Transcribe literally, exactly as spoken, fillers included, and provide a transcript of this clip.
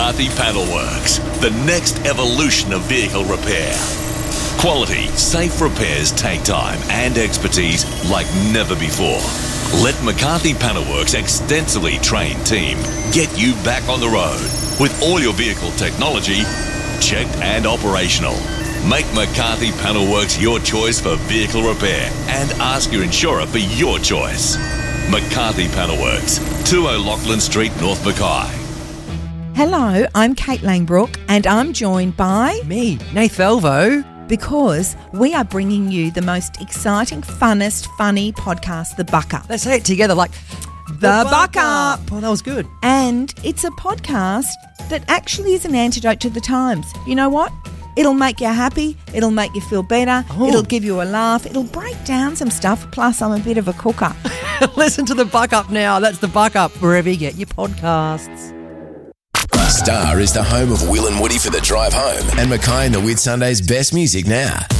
McCarthy Panel Works, the next evolution of vehicle repair. Quality, safe repairs take time and expertise like never before. Let McCarthy Panel Works' extensively trained team get you back on the road with all your vehicle technology checked and operational. Make McCarthy Panel Works your choice for vehicle repair and ask your insurer for your choice. McCarthy Panel Works, two O'Loughlin Street, North Mackay. Hello, I'm Kate Langbrook and I'm joined by... Me, Nath Velvo. Because we are bringing you the most exciting, funnest, funny podcast, The Buck Up. Let's say it together like... The, the Buck Up. Oh, that was good. And it's a podcast that actually is an antidote to the times. You know what? It'll make you happy. It'll make you feel better. Oh. It'll give you a laugh. It'll break down some stuff. Plus, I'm a bit of a cooker. Listen to The Buck Up now. That's The Buck Up, wherever you get your podcasts. Star is the home of Will and Woody for the drive home and Mackay and the Whitsundays' best music now.